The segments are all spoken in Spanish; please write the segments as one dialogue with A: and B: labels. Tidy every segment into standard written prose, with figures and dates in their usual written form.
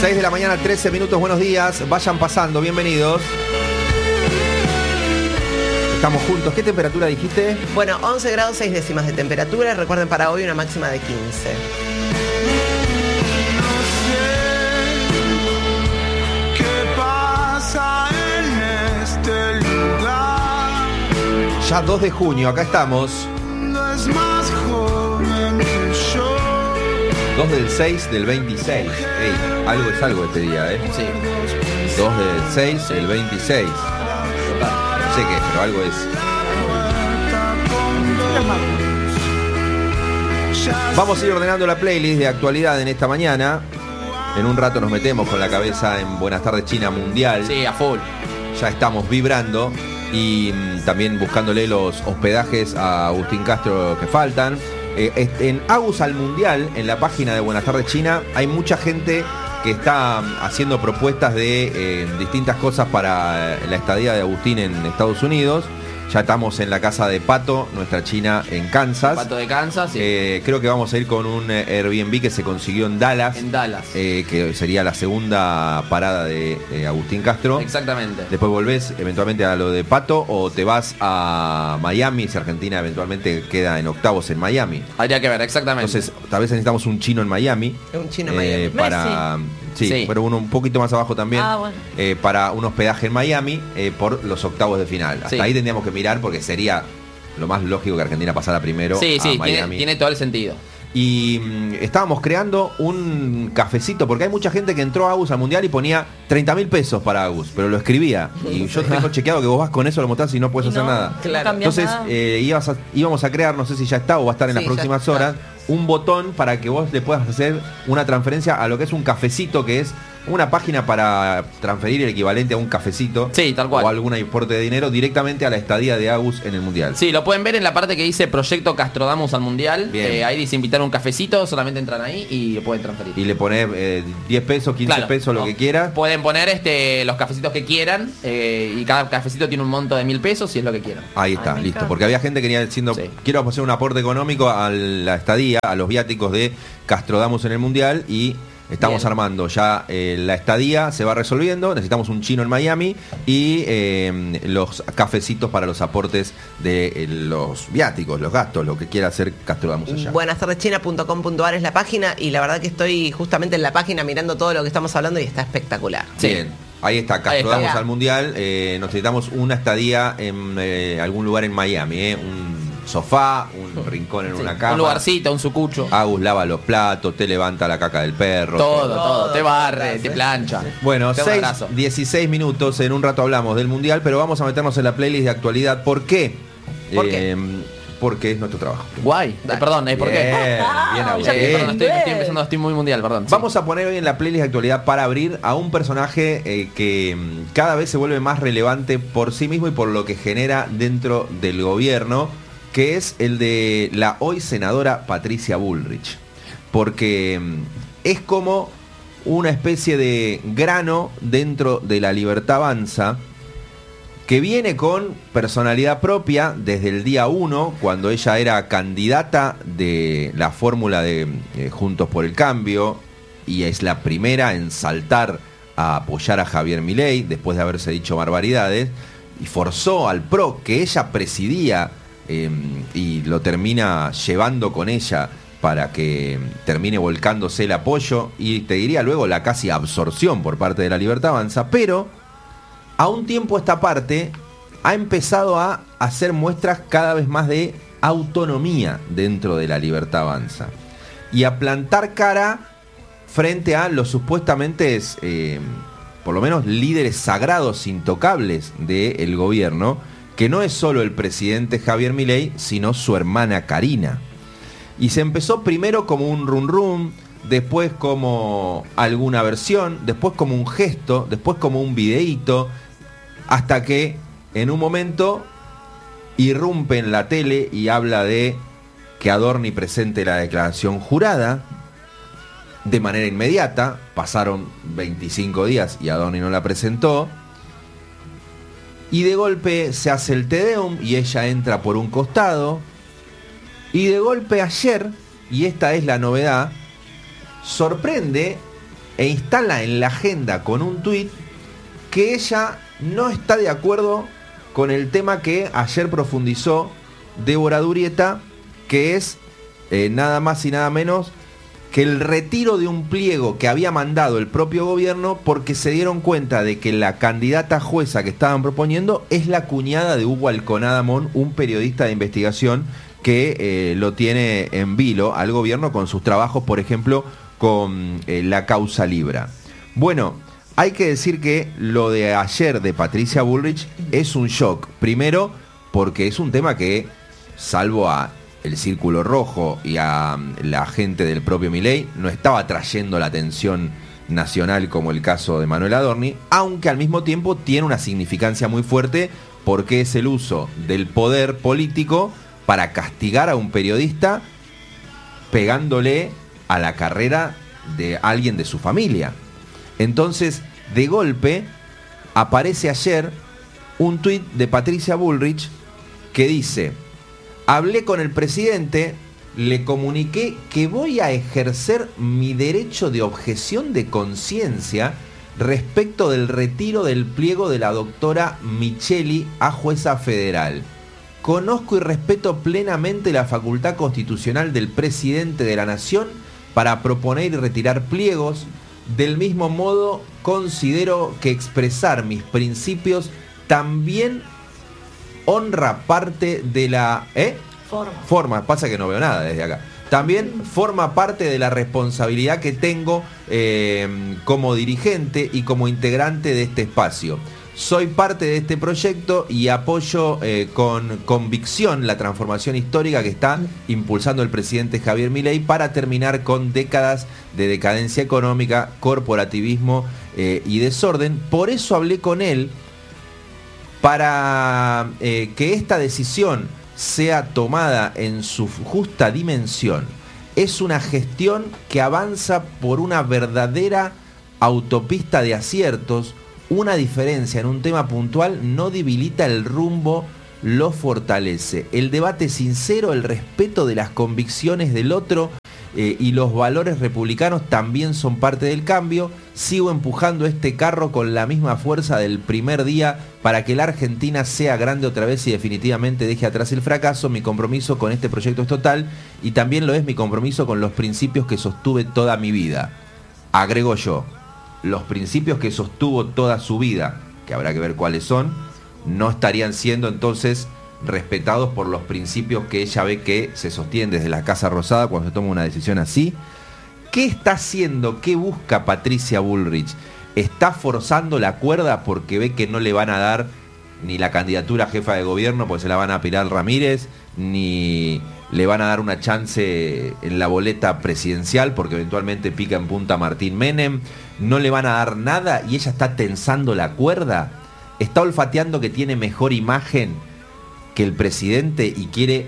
A: 6 de la mañana, 13 minutos, buenos días. Vayan pasando, bienvenidos. Estamos juntos. ¿Qué temperatura dijiste?
B: Bueno, 11 grados 6 décimas de temperatura. Recuerden, para hoy una máxima de 15.
A: Ya 2 de junio, acá estamos. 2 del 6 del 26. Ey, algo es algo este día, ¿eh?
C: Sí.
A: 2 del 6 del 26. No sé qué, pero algo es. Vamos a ir ordenando la playlist de actualidad en esta mañana. En un rato nos metemos con la cabeza en Buenas tardes China Mundial.
C: Sí, a full.
A: Ya estamos vibrando y también buscándole los hospedajes a Agustín Castro que faltan. En Agus al Mundial, en la página de Buenas tardes China, hay mucha gente que está haciendo propuestas de distintas cosas para la estadía de Agustín en Estados Unidos. Ya estamos en la casa de Pato, nuestra china en Kansas.
C: Pato de Kansas, sí.
A: Creo que vamos a ir con un Airbnb que se consiguió en Dallas.
C: En Dallas.
A: Que sería la segunda parada de Agustín Castro.
C: Exactamente.
A: Después volvés eventualmente a lo de Pato o te vas a Miami, si Argentina eventualmente queda en octavos en Miami.
C: Habría que ver, exactamente.
A: Entonces, tal vez necesitamos un chino en Miami.
B: Un chino en Miami.
A: Para... Sí, pero uno un poquito más abajo también.
D: Bueno.
A: Para un hospedaje en Miami por los octavos de final. Hasta ahí tendríamos que mirar porque sería lo más lógico que Argentina pasara primero a Miami.
C: Tiene todo el sentido.
A: Y estábamos creando un cafecito, porque hay mucha gente que entró a Agus al Mundial y ponía 30.000 pesos para Agus, pero lo escribía. Y yo tengo chequeado que vos vas con eso, lo mostrás y no puedes hacer nada.
B: Claro.
A: Entonces íbamos a crear, no sé si ya está o va a estar en las próximas horas, un botón para que vos le puedas hacer una transferencia a lo que es un cafecito, que es una página para transferir el equivalente a un cafecito.
C: Sí, tal cual.
A: O algún aporte de dinero directamente a la estadía de Agus en el Mundial.
C: Sí, lo pueden ver en la parte que dice Proyecto Castrodamus al Mundial. Ahí dice invitar a un cafecito, solamente entran ahí y lo pueden transferir.
A: Y le ponés 10 pesos, 15 pesos, lo que quieras.
C: Pueden poner los cafecitos que quieran y cada cafecito tiene un monto de 1.000 pesos si es lo que quieran.
A: Ahí está, listo. Porque había gente que venía diciendo, quiero hacer un aporte económico a la estadía, a los viáticos de Castrodamus en el Mundial y... Estamos armando ya la estadía, se va resolviendo, necesitamos un chino en Miami y los cafecitos para los aportes de los viáticos, los gastos, lo que quiera hacer Castrodamus allá.
B: Buenastardechina.com.ar es la página y la verdad que estoy justamente en la página mirando todo lo que estamos hablando y está espectacular.
A: Bien, ahí está, Castrodamus al Mundial, necesitamos una estadía en algún lugar en Miami, un sofá, un rincón en una cama,
C: un lugarcito, un sucucho.
A: Agus lava los platos, te levanta la caca del perro.
C: Todo, te barre, te plancha.
A: Bueno, 6:16 minutos, en un rato hablamos del Mundial, pero vamos a meternos en la playlist de actualidad. ¿Por qué?
B: ¿Por qué?
A: Porque es nuestro trabajo.
C: Guay. Perdón, ¿por qué?
A: Bien, Agus.
C: Perdón, estoy empezando, estoy muy mundial, perdón.
A: Vamos a poner hoy en la playlist de actualidad para abrir a un personaje que cada vez se vuelve más relevante por sí mismo y por lo que genera dentro del gobierno, que es el de la hoy senadora Patricia Bullrich. Porque es como una especie de grano dentro de La Libertad Avanza, que viene con personalidad propia desde el día 1, cuando ella era candidata de la fórmula de Juntos por el Cambio, y es la primera en saltar a apoyar a Javier Milei, después de haberse dicho barbaridades, y forzó al PRO, que ella presidía, y lo termina llevando con ella para que termine volcándose el apoyo y te diría luego la casi absorción por parte de La Libertad Avanza, pero a un tiempo esta parte ha empezado a hacer muestras cada vez más de autonomía dentro de La Libertad Avanza y a plantar cara frente a los supuestamente por lo menos líderes sagrados intocables del gobierno, que no es solo el presidente Javier Milei, sino su hermana Karina. Y se empezó primero como un run run, después como alguna versión, después como un gesto, después como un videíto, hasta que en un momento irrumpe en la tele y habla de que Adorni presente la declaración jurada de manera inmediata. Pasaron 25 días y Adorni no la presentó. Y de golpe se hace el Te Deum y ella entra por un costado. Y de golpe ayer, y esta es la novedad, sorprende e instala en la agenda con un tuit que ella no está de acuerdo con el tema que ayer profundizó Débora Durieta, que es nada más y nada menos que el retiro de un pliego que había mandado el propio gobierno porque se dieron cuenta de que la candidata jueza que estaban proponiendo es la cuñada de Hugo Alconada-Mon, un periodista de investigación que lo tiene en vilo al gobierno con sus trabajos, por ejemplo, con la causa Libra. Bueno, hay que decir que lo de ayer de Patricia Bullrich es un shock. Primero, porque es un tema que, salvo a el Círculo Rojo y a la gente del propio Milei, no estaba trayendo la atención nacional como el caso de Manuel Adorni, aunque al mismo tiempo tiene una significancia muy fuerte porque es el uso del poder político para castigar a un periodista pegándole a la carrera de alguien de su familia. Entonces, de golpe, aparece ayer un tuit de Patricia Bullrich que dice: hablé con el presidente, le comuniqué que voy a ejercer mi derecho de objeción de conciencia respecto del retiro del pliego de la doctora Micheli a jueza federal. Conozco y respeto plenamente la facultad constitucional del presidente de la Nación para proponer y retirar pliegos. Del mismo modo, considero que expresar mis principios también honra parte de la... Forma. Pasa que no veo nada desde acá. También forma parte de la responsabilidad que tengo como dirigente y como integrante de este espacio. Soy parte de este proyecto y apoyo con convicción la transformación histórica que está impulsando el presidente Javier Milei para terminar con décadas de decadencia económica, corporativismo y desorden. Por eso hablé con él para que esta decisión sea tomada en su justa dimensión. Es una gestión que avanza por una verdadera autopista de aciertos. Una diferencia en un tema puntual no debilita el rumbo, lo fortalece. El debate sincero, el respeto de las convicciones del otro y los valores republicanos también son parte del cambio. Sigo empujando este carro con la misma fuerza del primer día para que la Argentina sea grande otra vez y definitivamente deje atrás el fracaso. Mi compromiso con este proyecto es total y también lo es mi compromiso con los principios que sostuve toda mi vida. Agrego yo, los principios que sostuvo toda su vida, que habrá que ver cuáles son, no estarían siendo entonces respetados por los principios que ella ve que se sostienen desde la Casa Rosada cuando se toma una decisión así. ¿Qué está haciendo? ¿Qué busca Patricia Bullrich? ¿Está forzando la cuerda porque ve que no le van a dar ni la candidatura a jefa de gobierno porque se la van a Pilar Ramírez, ni le van a dar una chance en la boleta presidencial porque eventualmente pica en punta Martín Menem? ¿No le van a dar nada y ella está tensando la cuerda? ¿Está olfateando que tiene mejor imagen que el presidente y quiere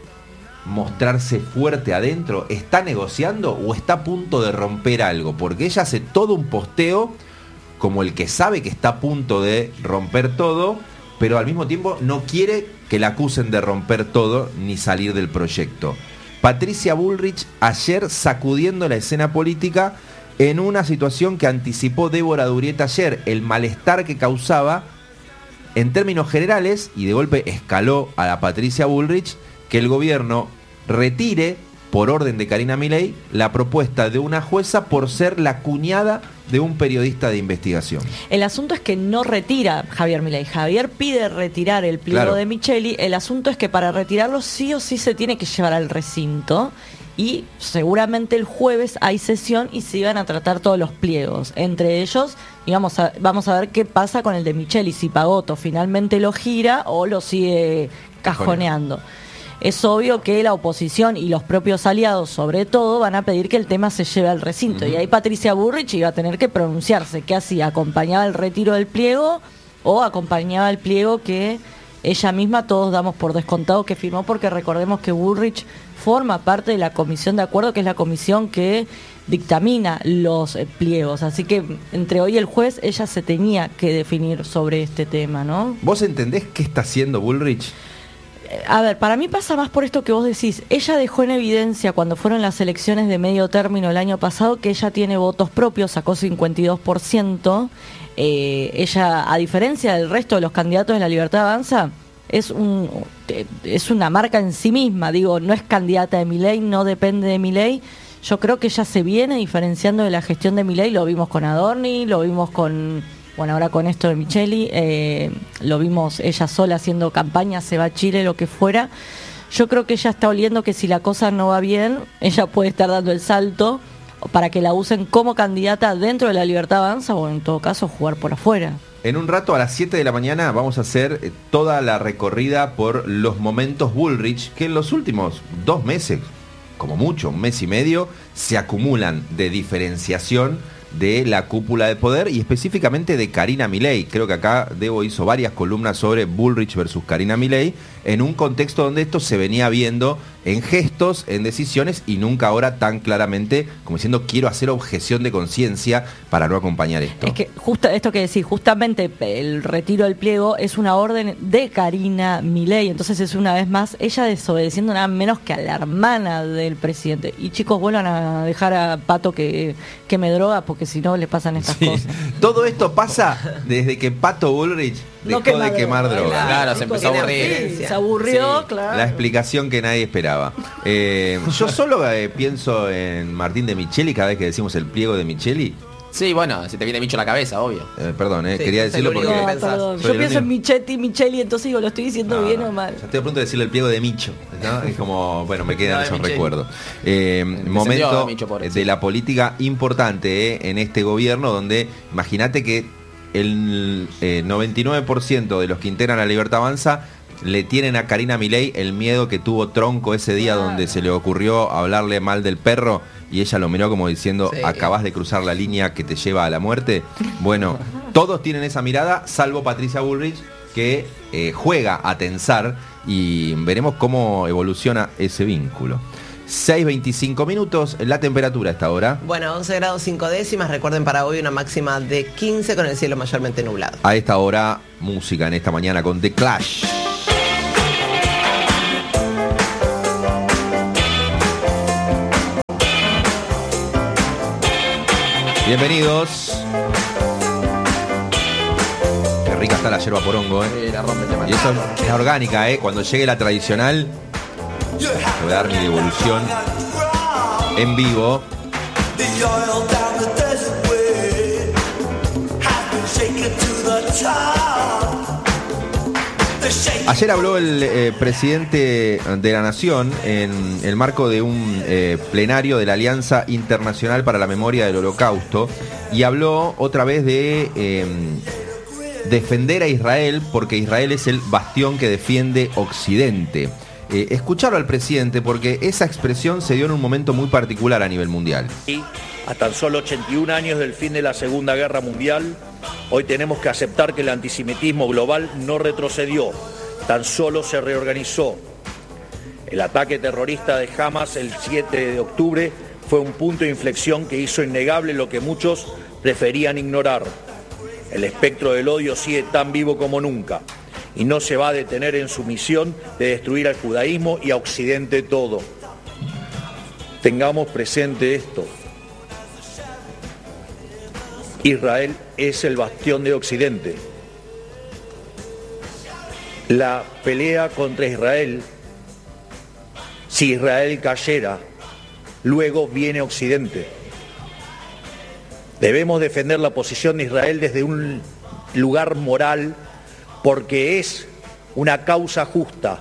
A: mostrarse fuerte adentro? ¿Está negociando o está a punto de romper algo? Porque ella hace todo un posteo como el que sabe que está a punto de romper todo, pero al mismo tiempo no quiere que la acusen de romper todo ni salir del proyecto. Patricia Bullrich ayer sacudiendo la escena política en una situación que anticipó Débora Durieta ayer, el malestar que causaba en términos generales, y de golpe escaló a la Patricia Bullrich, que el gobierno retire, por orden de Karina Milei, la propuesta de una jueza por ser la cuñada de un periodista de investigación.
D: El asunto es que no retira Javier Milei. Javier pide retirar el pliego de Micheli. El asunto es que para retirarlo sí o sí se tiene que llevar al recinto. Y seguramente el jueves hay sesión y se iban a tratar todos los pliegos. Entre ellos, y vamos a ver qué pasa con el de Micheli, si Pagotto finalmente lo gira o lo sigue cajoneando. Es obvio que la oposición y los propios aliados, sobre todo, van a pedir que el tema se lleve al recinto. Y ahí Patricia Bullrich iba a tener que pronunciarse. ¿Qué hacía? ¿Acompañaba el retiro del pliego o acompañaba el pliego que ella misma, todos damos por descontado que firmó? Porque recordemos que Bullrich forma parte de la comisión de acuerdo, que es la comisión que dictamina los pliegos. Así que entre hoy y el jueves ella se tenía que definir sobre este tema, ¿no?
A: ¿Vos entendés qué está haciendo Bullrich?
D: A ver, para mí pasa más por esto que vos decís. Ella dejó en evidencia cuando fueron las elecciones de medio término el año pasado que ella tiene votos propios, sacó 52%. Ella, a diferencia del resto de los candidatos de La Libertad Avanza, es una marca en sí misma. Digo, no es candidata de Milei, no depende de Milei. Yo creo que ella se viene diferenciando de la gestión de Milei. Lo vimos con Adorni, lo vimos con... Bueno, ahora con esto de Micheli, lo vimos ella sola haciendo campaña, se va a Chile, lo que fuera. Yo creo que ella está oliendo que si la cosa no va bien, ella puede estar dando el salto para que la usen como candidata dentro de La Libertad Avanza o en todo caso jugar por afuera.
A: En un rato a las 7 de la mañana vamos a hacer toda la recorrida por los momentos Bullrich que en los últimos 2 meses, como mucho, 1 mes y medio, se acumulan de diferenciación de la cúpula de poder y específicamente de Karina Milei. Creo que acá Debo hizo varias columnas sobre Bullrich versus Karina Milei en un contexto donde esto se venía viendo en gestos, en decisiones y nunca ahora tan claramente como diciendo quiero hacer objeción de conciencia para no acompañar esto.
D: Es que justo esto que decís, justamente el retiro del pliego es una orden de Karina Milei, entonces es una vez más ella desobedeciendo nada menos que a la hermana del presidente. Y chicos, vuelvan a dejar a Pato que me droga porque si no le pasan estas cosas.
A: Todo esto pasa desde que Pato Bullrich dejó de quemar droga.
C: Claro, se empezó a aburrir.
D: Se aburrió,
C: Sí.
D: claro.
A: La explicación que nadie esperaba. Yo solo pienso en Martín de Micheli cada vez que decimos el pliego de Micheli.
C: Sí, bueno, se te viene Micho a la cabeza, obvio.
A: Perdón,
B: Sí,
A: quería
B: es el
A: decirlo
B: único
A: porque...
B: que
D: No,
B: pensás.
D: perdón.
A: Soy
D: Yo
A: el
D: pienso en
A: único.
D: Micheli, entonces digo, ¿lo estoy diciendo bien o mal?
A: Ya estoy a punto de decirle el pliego de Micho, ¿no? Es como, bueno, me quedan
C: No, de
A: esos
C: Micheli.
A: recuerdos.
C: Descendió
A: Momento
C: de Micho, pobre,
A: de
C: sí.
A: la política importante en este gobierno, donde imagínate que el 99% de los que integran La Libertad Avanza le tienen a Karina Milei el miedo que tuvo Tronco ese día donde se le ocurrió hablarle mal del perro y ella lo miró como diciendo,
B: Sí.
A: acabás de cruzar la línea que te lleva a la muerte. Bueno, todos tienen esa mirada, salvo Patricia Bullrich, que juega a tensar y veremos cómo evoluciona ese vínculo. 6:25 minutos, la temperatura a esta hora.
B: Bueno, 11 grados 5 décimas. Recuerden para hoy una máxima de 15 con el cielo mayormente nublado.
A: A esta hora, música en esta mañana con The Clash. Bienvenidos. Qué rica está la yerba porongo,
C: La rompe el tema.
A: Y eso es la orgánica, Cuando llegue la tradicional, te voy a dar mi devolución en vivo. Ayer habló el presidente de la Nación en el marco de un plenario de la Alianza Internacional para la Memoria del Holocausto y habló otra vez de defender a Israel porque Israel es el bastión que defiende Occidente. Escucharlo al presidente porque esa expresión se dio en un momento muy particular a nivel mundial.
E: A tan solo 81 años del fin de la Segunda Guerra Mundial, hoy tenemos que aceptar que el antisemitismo global no retrocedió, tan solo se reorganizó. El ataque terrorista de Hamas el 7 de octubre fue un punto de inflexión que hizo innegable lo que muchos preferían ignorar. El espectro del odio sigue tan vivo como nunca y no se va a detener en su misión de destruir al judaísmo y a Occidente todo. Tengamos presente esto. Israel es el bastión de Occidente. La pelea contra Israel, si Israel cayera, luego viene Occidente. Debemos defender la posición de Israel desde un lugar moral porque es una causa justa.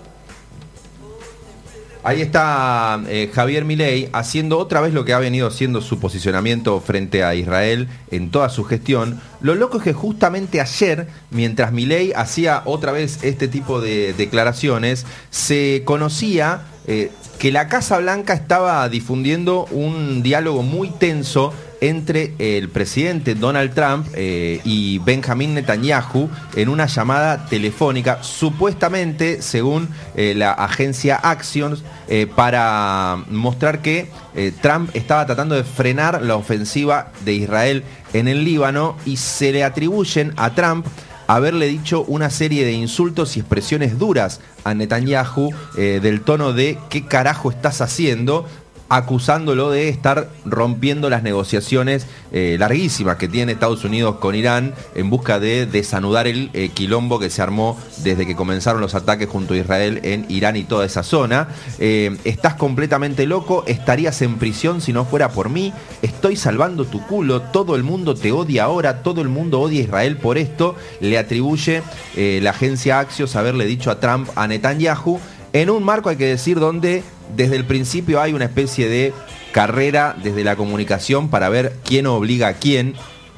A: Ahí está Javier Milei haciendo otra vez lo que ha venido siendo su posicionamiento frente a Israel en toda su gestión. Lo loco es que justamente ayer, mientras Milei hacía otra vez este tipo de declaraciones, se conocía que la Casa Blanca estaba difundiendo un diálogo muy tenso entre el presidente Donald Trump y Benjamin Netanyahu en una llamada telefónica, supuestamente, según la agencia Axios, para mostrar que Trump estaba tratando de frenar la ofensiva de Israel en el Líbano y se le atribuyen a Trump haberle dicho una serie de insultos y expresiones duras a Netanyahu, del tono de ¿qué carajo estás haciendo?, acusándolo de estar rompiendo las negociaciones larguísimas que tiene Estados Unidos con Irán en busca de desanudar el quilombo que se armó desde que comenzaron los ataques junto a Israel en Irán y toda esa zona. Estás completamente loco, estarías en prisión si no fuera por mí, estoy salvando tu culo, todo el mundo te odia ahora, todo el mundo odia a Israel por esto, le atribuye la agencia Axios haberle dicho a Trump a Netanyahu, en un marco, hay que decir, donde desde el principio hay una especie de carrera desde la comunicación para ver quién obliga a quién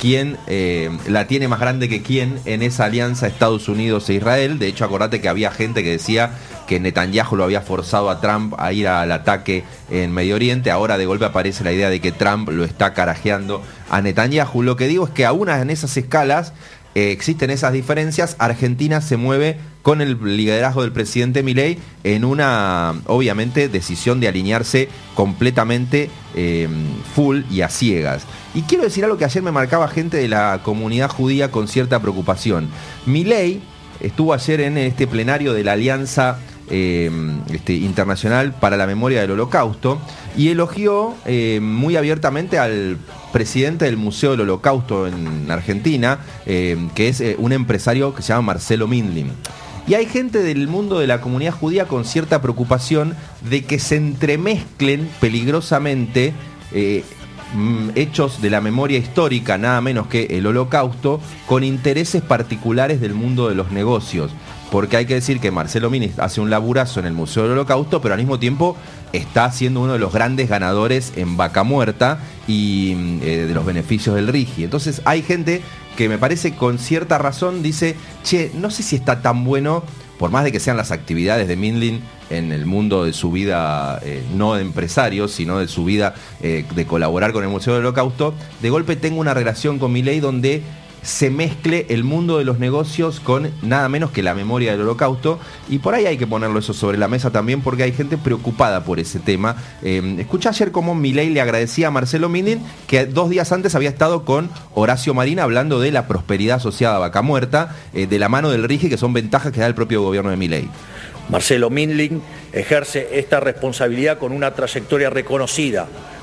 A: la tiene más grande que quién en esa alianza Estados Unidos e Israel. De hecho, acordate que había gente que decía que Netanyahu lo había forzado a Trump a ir al ataque en Medio Oriente. Ahora de golpe aparece la idea de que Trump lo está carajeando a Netanyahu. Lo que digo es que aún en esas escalas existen esas diferencias. Argentina se mueve con el liderazgo del presidente Milei en una, obviamente, decisión de alinearse completamente full y a ciegas. Y quiero decir algo que ayer me marcaba gente de la comunidad judía con cierta preocupación. Milei estuvo ayer en este plenario de la Alianza Internacional para la Memoria del Holocausto y elogió muy abiertamente al presidente del Museo del Holocausto en Argentina, que es un empresario que se llama Marcelo Mindlin. Y hay gente del mundo de la comunidad judía con cierta preocupación de que se entremezclen peligrosamente hechos de la memoria histórica, nada menos que el Holocausto, con intereses particulares del mundo de los negocios. Porque hay que decir que Marcelo Mindlin hace un laburazo en el Museo del Holocausto, pero al mismo tiempo está siendo uno de los grandes ganadores en Vaca Muerta y de los beneficios del RIGI. Entonces hay gente que me parece con cierta razón dice, che, no sé si está tan bueno, por más de que sean las actividades de Mindlin en el mundo de su vida, no de empresario, sino de su vida de colaborar con el Museo del Holocausto, de golpe tengo una relación con Milei donde se mezcle el mundo de los negocios con nada menos que la memoria del Holocausto, y por ahí hay que ponerlo eso sobre la mesa también porque hay gente preocupada por ese tema. Escuché ayer cómo Milei le agradecía a Marcelo Mindlin, que 2 días antes había estado con Horacio Marín hablando de la prosperidad asociada a Vaca Muerta, de la mano del RIGI, que son ventajas que da el propio gobierno de Milei.
E: Marcelo Mindlin ejerce esta responsabilidad con una trayectoria reconocida